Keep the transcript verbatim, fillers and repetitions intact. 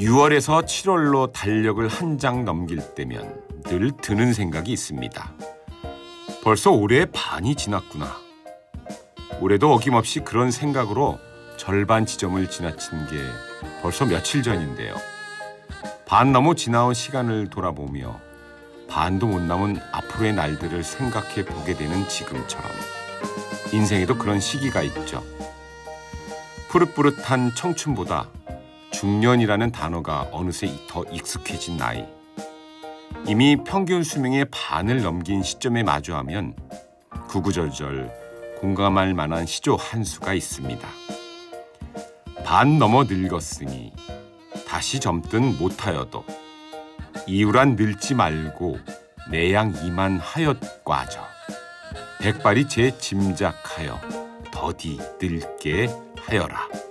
유월에서 칠월로 달력을 한 장 넘길 때면 늘 드는 생각이 있습니다. 벌써 올해의 반이 지났구나. 올해도 어김없이 그런 생각으로 절반 지점을 지나친 게 벌써 며칠 전인데요. 반 넘어 지나온 시간을 돌아보며 반도 못 남은 앞으로의 날들을 생각해 보게 되는 지금처럼 인생에도 그런 시기가 있죠. 푸릇푸릇한 청춘보다 중년이라는 단어가 어느새 더 익숙해진 나이. 이미 평균 수명의 반을 넘긴 시점에 마주하면 구구절절 공감할 만한 시조 한 수가 있습니다. 반 넘어 늙었으니 다시 젊든 못하여도 이유란 늙지 말고 내양 이만하였과저 백발이 제 짐작하여 더디 늙게 하여라.